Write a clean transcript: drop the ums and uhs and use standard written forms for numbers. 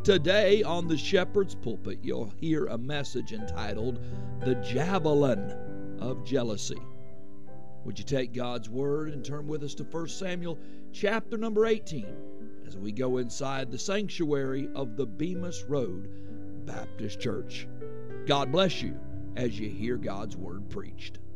Today on the Shepherd's Pulpit, you'll hear a message entitled, The Javelin of Jealousy. Would you take God's Word and turn with us to 1 Samuel chapter number 18 as we go inside the sanctuary of the Bemis Road Baptist Church. God bless you as you hear God's Word preached.